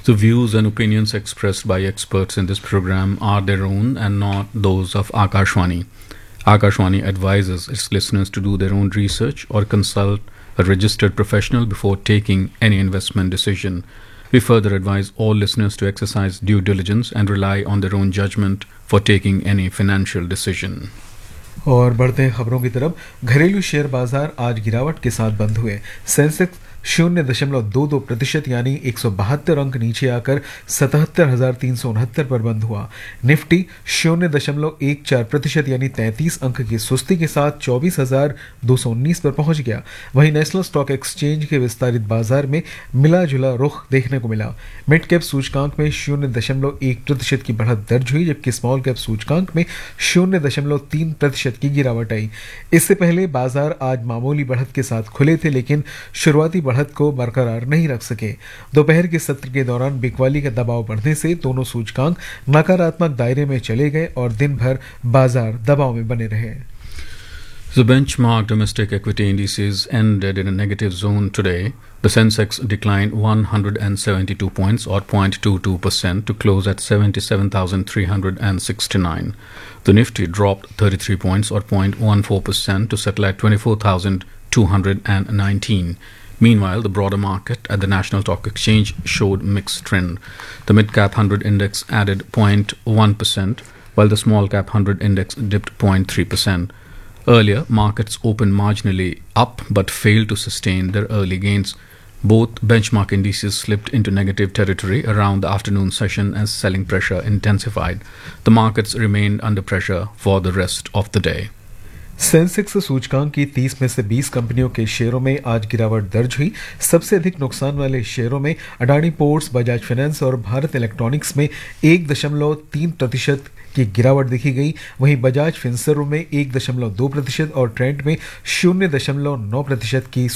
The views and opinions expressed by experts in this program are their own and not those of Akashwani. Akashwani advises its listeners to do their own research or consult a registered professional before taking any investment decision. We further advise all listeners to exercise due diligence and rely on their own judgment for taking any financial decision. और बढ़ते हैं खबरों की तरफ। घरेलू share बाजार आज गिरावट के साथ बंद हुए। सेंसेक्स 0.22% यानी 172 अंक नीचे आकर 77,369 पर बंद हुआ। निफ्टी 0.14% यानी 33 अंक की सुस्ती के साथ 24,219 पर पहुंच गया। वहीं नेशनल स्टॉक एक्सचेंज के विस्तारित बाजार में मिला जुला रुख देखने को मिला। मिड कैप सूचकांक में 0.1% की बढ़त दर्ज हुई, जबकि स्मॉल कैप सूचकांक में 0.3% की गिरावट आई। इससे पहले बाजार आज मामूली बढ़त के साथ खुले थे, लेकिन शुरुआती बढ़त को बरकरार नहीं रख सके। दोपहर के सत्र के दौरान बिकवाली का दबाव बढ़ने से दोनों सूचकांक नकारात्मक दायरे में चले गए और दिन भर बाजार दबाव में बने रहे। The benchmark domestic equity indices ended in a negative zone today. The Sensex declined 172 points or 0.22% to close at 77,369. The Nifty dropped 33 points or 0.14% to settle at 24,219. Meanwhile, the broader market at the National Stock Exchange showed mixed trend. The mid-cap 100 index added 0.1%, while the small-cap 100 index dipped 0.3%. Earlier, markets opened marginally up but failed to sustain their early gains. Both benchmark indices slipped into negative territory around the afternoon session as selling pressure intensified. The markets remained under pressure for the rest of the day. Sensex सूचकांक की 30 में से 20 कंपनियों के शेयरों में आज गिरावट दर्ज हुई। सबसे अधिक नुकसान वाले शेयरों में अडानी पोर्ट्स, बजाज फाइनेंस और भारत इलेक्ट्रॉनिक्स में 1.3% की गिरावट देखी गई। वहीं बजाज फिनसर्व में 1.2% और ट्रेंट में 0.9% की